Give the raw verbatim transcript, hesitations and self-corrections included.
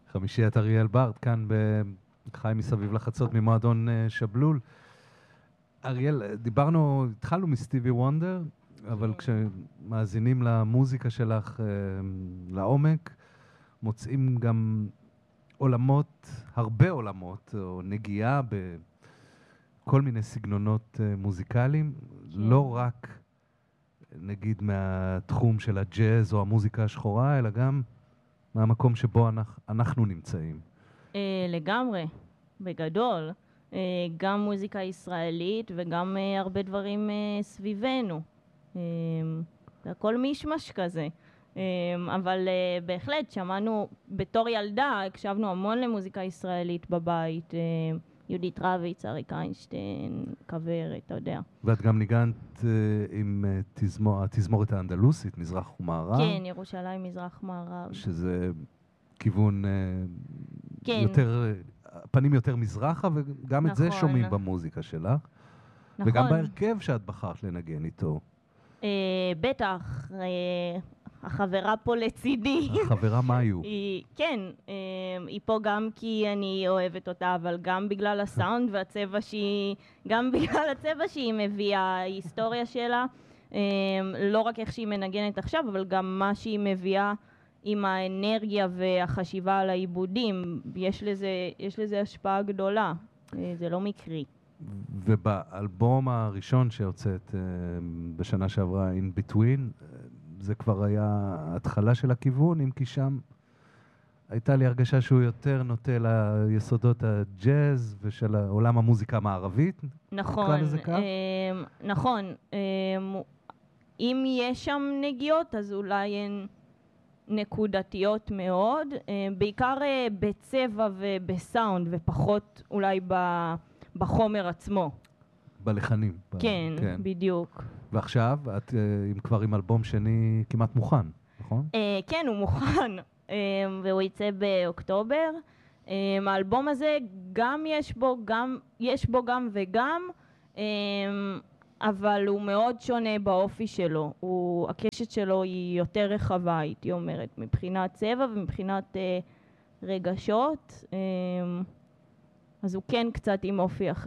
חמישיית אריאל ברט, כאן בחי מסביב לחצות ממועדון שבלול. אריאל, דיברנו, התחלנו מסטיבי וונדר, אבל כשמאזינים למוזיקה שלך לעומק, מוצאים גם עולמות, הרבה עולמות, או נגיעה בכל מיני סגנונות מוזיקליים, לא רק נגיד מהתחום של הג'אז או המוזיקה השחורה, אלא גם מהמקום שבו אנחנו נמצאים. לגמרי, בגדול. גם מוזיקה ישראלית וגם הרבה דברים סביבנו. הכל מישמש כזה. אבל בהחלט שמענו, בתור ילדה, הקשבנו המון למוזיקה ישראלית בבית. יהודית רביץ, אריק איינשטיין, כוורת, אתה יודע. ואת גם ניגנת עם התזמורת האנדלוסית, מזרח ומערב. כן, ירושלים, מזרח מערב. שזה כיוון יותר, פנים יותר מזרחה, וגם את זה שומעים במוזיקה שלך. וגם בהרכב שאת בחרת לנגן איתו. בטח, החברה פה לצידי. החברה מאיו. כן, היא פה גם כי אני אוהבת אותה, אבל גם בגלל הסאונד והצבע שהיא, גם בגלל הצבע שהיא מביאה, ההיסטוריה שלה, לא רק איך שהיא מנגנת עכשיו, אבל גם מה שהיא מביאה עם האנרגיה והחשיבה על העיבודים. יש לזה, יש לזה השפעה גדולה, זה לא מקרי. ובאלבום הראשון שהוצאת בשנה שעברה, In Between, זה כבר היה התחלה של הכיוון, אם כי שם הייתה לי הרגשה שהוא יותר נוטה ליסודות הג'אז ושל עולם המוזיקה המערבית. נכון, נכון. אם יש שם נגיעות, אז אולי הן נקודתיות מאוד, בעיקר בצבע ובסאונד, ופחות אולי בחומר עצמו. בלחנים. כן, כן, בדיוק. ועכשיו, את כבר עם אלבום שני כמעט מוכן, נכון? כן, הוא מוכן, והוא יצא באוקטובר. האלבום הזה גם יש בו גם, יש בו גם וגם, אבל הוא מאוד שונה באופי שלו. הוא, הקשת שלו היא יותר רחבה, הייתי אומרת, מבחינת צבע ומבחינת רגשות. אז הוא כן קצת עם אופי אחר.